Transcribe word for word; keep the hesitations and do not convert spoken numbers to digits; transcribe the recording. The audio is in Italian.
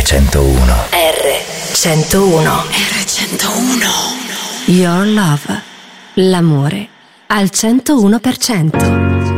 centouno. R centouno. R centouno. Your love. L'amore al centouno per cento.